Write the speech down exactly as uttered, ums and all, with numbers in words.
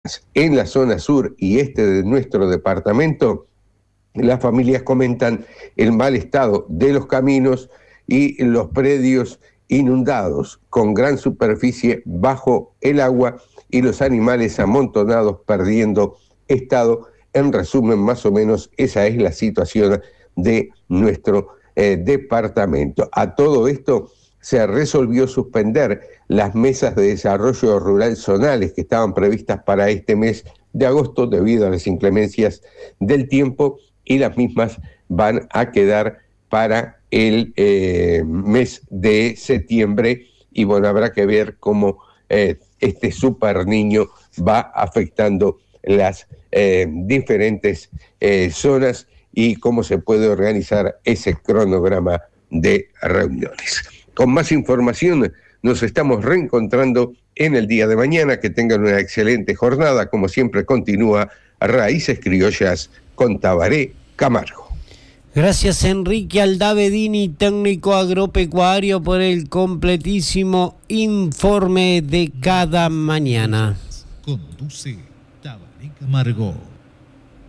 En la zona sur y este de nuestro departamento, las familias comentan el mal estado de los caminos y los predios inundados, con gran superficie bajo el agua y los animales amontonados perdiendo estado. En resumen, más o menos, esa es la situación de nuestro eh, departamento. A todo esto se resolvió suspender las mesas de desarrollo rural zonales que estaban previstas para este mes de agosto debido a las inclemencias del tiempo, y las mismas van a quedar para el eh, mes de septiembre, y bueno, habrá que ver cómo eh, este super niño va afectando las eh, diferentes eh, zonas y cómo se puede organizar ese cronograma de reuniones. Con más información nos estamos reencontrando en el día de mañana. Que tengan una excelente jornada. Como siempre, continúa Raíces Criollas con Tabaré Camargo. Gracias, Enrique Aldavedini, técnico agropecuario, por el completísimo informe de cada mañana. Conduce Tabaré Camargo.